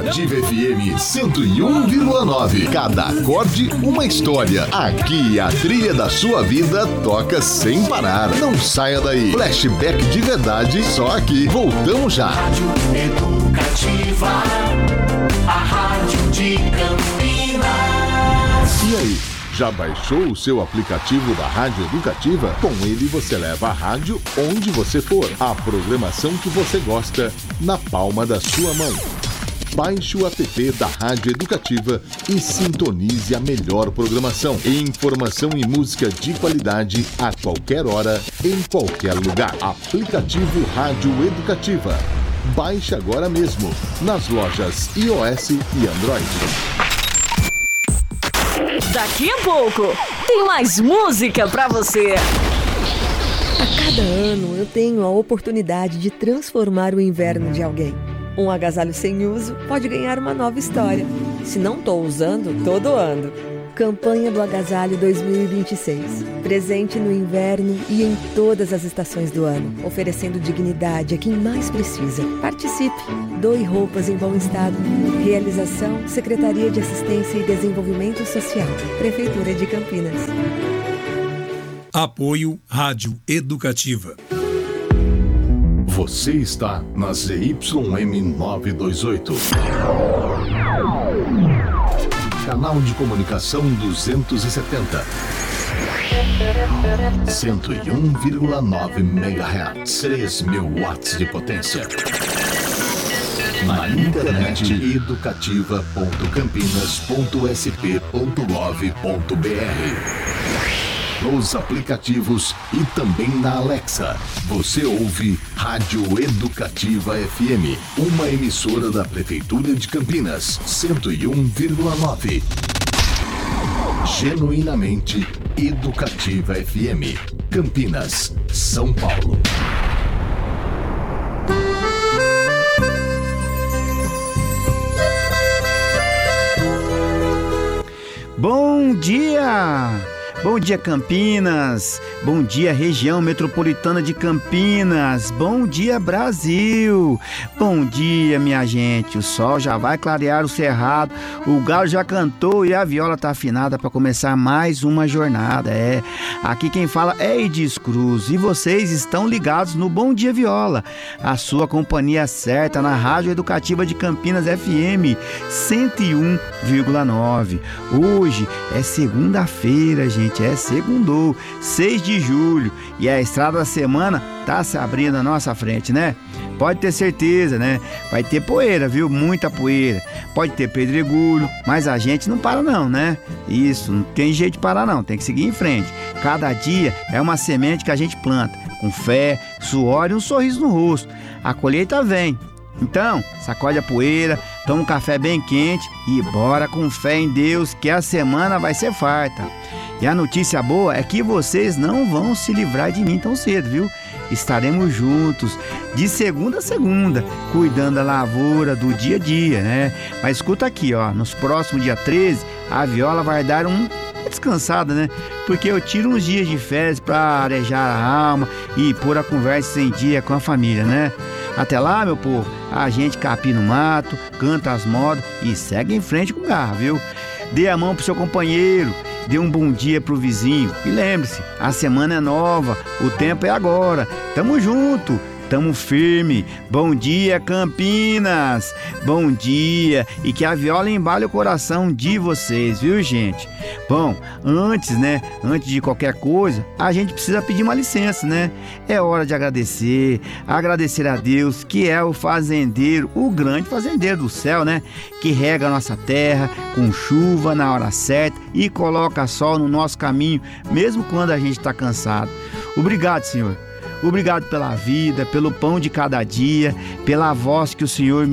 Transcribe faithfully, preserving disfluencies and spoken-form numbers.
Educativa F M cento e um vírgula nove. Cada acorde, uma história. Aqui a trilha da sua vida toca sem parar. Não saia daí. Flashback de verdade, só aqui. Voltamos já. Rádio Educativa, a rádio de Campinas. E aí? Já baixou o seu aplicativo da Rádio Educativa? Com ele você leva a rádio onde você for. A programação que você gosta na palma da sua mão. Baixe o app da Rádio Educativa e sintonize a melhor programação. Informação e música de qualidade a qualquer hora, em qualquer lugar. Aplicativo Rádio Educativa. Baixe agora mesmo nas lojas iOS e Android. Daqui a pouco tem mais música pra você. A cada ano eu tenho a oportunidade de transformar o inverno de alguém. Um agasalho sem uso pode ganhar uma nova história. Se não estou usando, tô doando. Campanha do Agasalho dois mil e vinte e seis. Presente no inverno e em todas as estações do ano. Oferecendo dignidade a quem mais precisa. Participe. Doe roupas em bom estado. Realização: Secretaria de Assistência e Desenvolvimento Social. Prefeitura de Campinas. Apoio Rádio Educativa. Você está na Z Y M novecentos e vinte e oito. Canal de comunicação duzentos e setenta. cento e um vírgula nove megahertz. três mil watts de potência. Na internet educativa ponto campinas ponto s p ponto gov ponto b r. Nos aplicativos e também na Alexa. Você ouve Rádio Educativa F M, uma emissora da Prefeitura de Campinas, cento e um vírgula nove. Genuinamente Educativa F M, Campinas, São Paulo. Bom dia! Bom dia, Campinas. Bom dia, região metropolitana de Campinas. Bom dia, Brasil. Bom dia, minha gente. O sol já vai clarear o cerrado, o galo já cantou e a viola tá afinada para começar mais uma jornada. É, aqui quem fala é Edis Cruz e vocês estão ligados no Bom Dia Viola, a sua companhia certa na Rádio Educativa de Campinas F M cento e um vírgula nove. Hoje é segunda-feira, gente. É segundou, seis de julho, e a estrada da semana tá se abrindo na nossa frente, né? Pode ter certeza, né? Vai ter poeira, viu? Muita poeira. Pode ter pedregulho, mas a gente não para não, né? Isso, não tem jeito de parar não, tem que seguir em frente. Cada dia é uma semente que a gente planta, com fé, suor e um sorriso no rosto. A colheita vem. Então, sacode a poeira, toma um café bem quente e bora com fé em Deus que a semana vai ser farta. E a notícia boa é que vocês não vão se livrar de mim tão cedo, viu? Estaremos juntos de segunda a segunda, cuidando da lavoura do dia a dia, né? Mas escuta aqui, ó, nos próximos dia treze, a viola vai dar um descansada, né? Porque eu tiro uns dias de férias para arejar a alma e pôr a conversa em dia com a família, né? Até lá, meu povo, a gente capina no mato, canta as modas e segue em frente com garra, viu? Dê a mão pro seu companheiro, dê um bom dia pro vizinho e lembre-se, a semana é nova, o tempo é agora. Tamo junto, tamo firme. Bom dia, Campinas. Bom dia, e que a viola embale o coração de vocês, viu, gente? Bom, antes, né, antes de qualquer coisa, a gente precisa pedir uma licença, né? É hora de agradecer, agradecer a Deus, que é o fazendeiro, o grande fazendeiro do céu, né? Que rega a nossa terra com chuva na hora certa e coloca sol no nosso caminho, mesmo quando a gente está cansado. Obrigado, Senhor. Obrigado pela vida, pelo pão de cada dia, pela voz que o Senhor me